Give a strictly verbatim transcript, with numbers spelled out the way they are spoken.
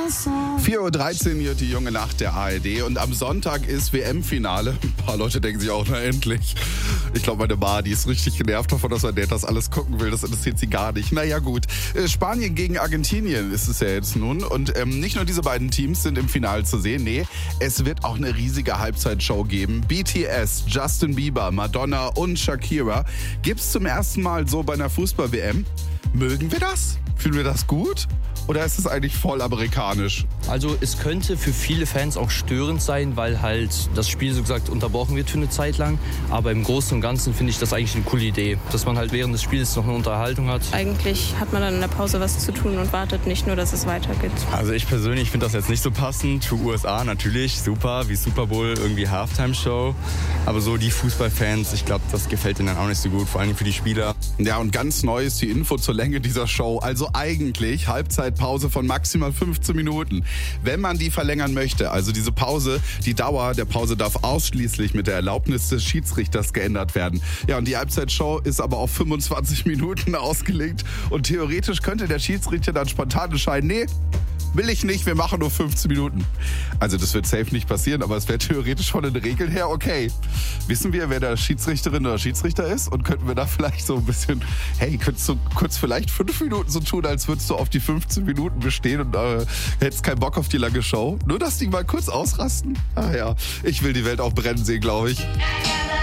vier Uhr dreizehn hier die junge Nacht der A R D und am Sonntag ist W M-Finale. Ein paar Leute denken sich auch, na endlich. Ich glaube, meine Ma, die ist richtig genervt davon, dass mein Dad das alles gucken will. Das interessiert sie gar nicht. Naja gut, Spanien gegen Argentinien ist es ja jetzt nun. Und ähm, nicht nur diese beiden Teams sind im Finale zu sehen. Nee, es wird auch eine riesige Halbzeitshow geben. B T S, Justin Bieber, Madonna und Shakira gibt's zum ersten Mal so bei einer Fußball-W M. Mögen wir das? Fühlen wir das gut? Oder ist es eigentlich voll amerikanisch? Also es könnte für viele Fans auch störend sein, weil halt das Spiel so gesagt unterbrochen wird für eine Zeit lang. Aber im Großen und Ganzen finde ich das eigentlich eine coole Idee, dass man halt während des Spiels noch eine Unterhaltung hat. Eigentlich hat man dann in der Pause was zu tun und wartet nicht nur, dass es weitergeht. Also ich persönlich finde das jetzt nicht so passend. Für U S A natürlich super, wie Super Bowl, irgendwie Halftime-Show. Aber so die Fußballfans, ich glaube, das gefällt ihnen dann auch nicht so gut, vor allem für die Spieler. Ja, und ganz neu ist die Info zur Länge dieser Show. Also eigentlich Halbzeitpause von maximal fünfzehn Minuten. Wenn man die verlängern möchte, also diese Pause, die Dauer der Pause darf ausschließlich mit der Erlaubnis des Schiedsrichters geändert werden. Ja, und die Halbzeitshow ist aber auf fünfundzwanzig Minuten ausgelegt und theoretisch könnte der Schiedsrichter dann spontan entscheiden, nee, will ich nicht, wir machen nur fünfzehn Minuten. Also das wird safe nicht passieren, aber es wäre theoretisch von den Regeln her okay. Wissen wir, wer der Schiedsrichterin oder Schiedsrichter ist? Und könnten wir da vielleicht so ein bisschen, hey, könntest du kurz vielleicht fünf Minuten so tun, als würdest du auf die fünfzehn Minuten bestehen und äh, hättest keinen Bock auf die lange Show? Nur, dass die mal kurz ausrasten? Ah ja, ich will die Welt auch brennen sehen, glaube ich.